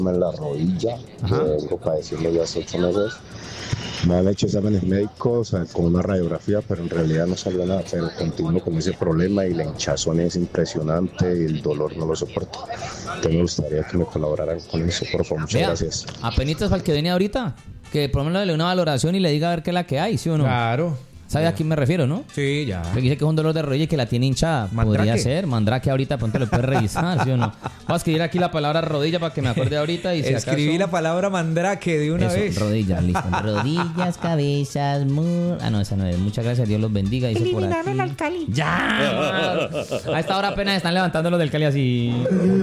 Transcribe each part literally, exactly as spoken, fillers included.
en la rodilla, que vengo padeciendo ya hace ocho meses. Me han hecho exámenes médicos con una radiografía, pero en realidad no salió nada, pero continúo con ese problema y la hinchazón es impresionante y el dolor no lo soporto. Entonces me gustaría que me colaboraran con eso, por favor, muchas Vea, gracias. Apenitas para el que viene ahorita, que por lo menos le dé una valoración y le diga a ver qué es la que hay, ¿sí o no? Claro. ¿Sabe a quién me refiero, no? Sí, ya. Porque dice que es un dolor de rodilla y que la tiene hinchada. ¿Mandrake? Podría ser. Mandrake ahorita, pronto lo puede revisar, ¿sí o no? Voy a escribir aquí la palabra rodilla para que me acuerde ahorita. Y si Escribí acaso... la palabra mandrake de una Eso, vez. rodillas, listo. Rodillas, cabezas, mu... Ah, no, esa no es. Muchas gracias, Dios los bendiga. Dice por aquí. Eliminaron al Cali. ¡Ya! A esta hora apenas están levantando los del Cali así.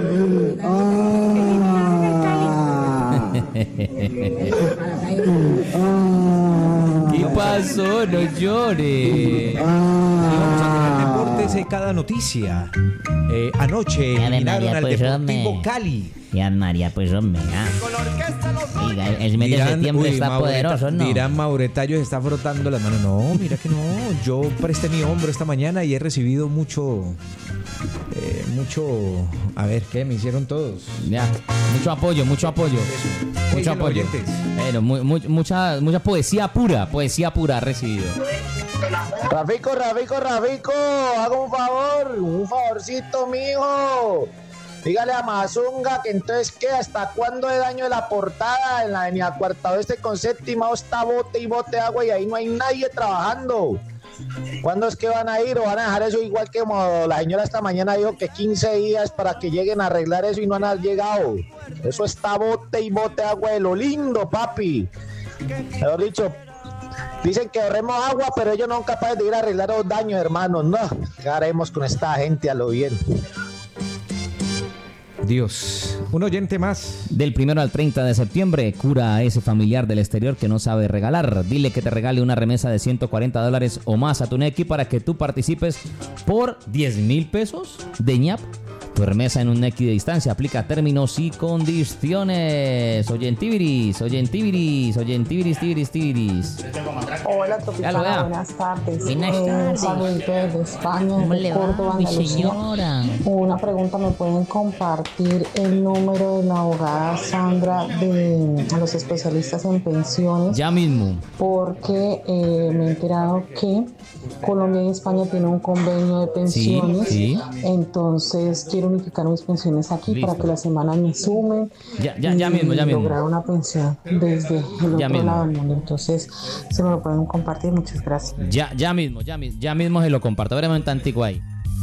¿Qué pasó? No llores. Vamos a tener deportes de cada noticia. Eh, anoche Ave eliminaron María, al pues, Deportivo hombre. Cali. Ya María, pues hombre, ah. Oiga, el mes de Dirán, septiembre uy, está Maureta- poderoso, ¿no? Dirán, Mauretayo se está frotando las manos. No, mira que no. Yo presté mi hombro esta mañana y he recibido mucho... Eh, mucho... A ver, ¿qué? Me hicieron todos. Ya, mucho apoyo, mucho apoyo. ¿Qué Mucho dicen los apoyo. oyentes? Pero mu- mu- mucha, mucha poesía pura, poesía pura ha recibido. Rafico, Rafico, Rafico, haga un favor, un favorcito, mijo. Dígale a Mazunga que entonces, ¿qué? ¿Hasta cuándo de daño de la portada? En la avenida Cuarta Oeste con séptima está bote y bote de agua y ahí no hay nadie trabajando. ¿Cuándo es que van a ir o van a dejar eso igual que como la señora esta mañana dijo que quince días para que lleguen a arreglar eso y no han llegado? Eso está bote y bote de agua de lo lindo, papi. Mejor dicho, dicen que ahorremos agua, pero ellos no son capaces de ir a arreglar los daños, hermanos. No, ¿qué haremos con esta gente a lo bien? Dios. Un oyente más. Del primero al treinta de septiembre, cura a ese familiar del exterior que no sabe regalar. Dile que te regale una remesa de ciento cuarenta dólares o más a tu Nequi para que tú participes por diez mil pesos de ñap. Tu remesa en un Nequi de distancia aplica términos y condiciones. Oyentiviris, oyentiviris, oyentiviris, tiviris, tiviris. Hola, Ya lo Tropicana, vea. buenas tardes. Buenas Eh, tardes. Un saludito desde España, ¿Cómo desde le va, Córdoba, mi Andalucía. señora? Una pregunta, ¿me pueden compartir el número de la abogada Sandra de a los especialistas en pensiones? Ya mismo. Porque eh, me he enterado que Colombia y España tienen un convenio de pensiones. sí. Entonces quiero unificar mis pensiones aquí Listo. para que las semanas me sumen. Ya, ya, ya y mismo, ya mismo. lograr una pensión desde el Ya otro mismo. lado del mundo. Entonces, se me lo pueden compartir. Muchas gracias. Ya, ya mismo, ya, mi- ya mismo se lo comparto. Veremos un tantico ahí.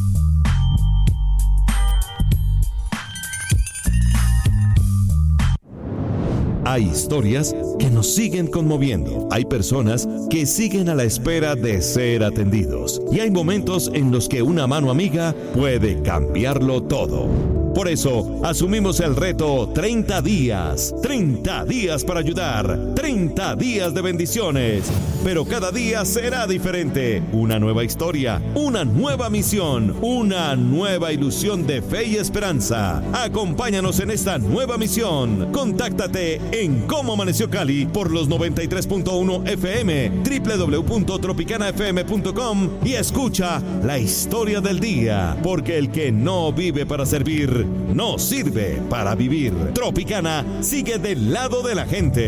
Hay historias que nos siguen conmoviendo. Hay personas que siguen a la espera de ser atendidos. Y hay momentos en los que una mano amiga puede cambiarlo todo. Por eso, asumimos el reto treinta días. treinta días para ayudar. treinta días de bendiciones. Pero cada día será diferente. Una nueva historia, una nueva misión, una nueva ilusión de fe y esperanza. Acompáñanos en esta nueva misión. Contáctate en Cómo Amaneció Cali por los noventa y tres punto uno F M, doble u doble u doble u punto tropicana f m punto com y escucha la historia del día. Porque el que no vive para servir, no sirve para vivir. Tropicana sigue del lado de la gente.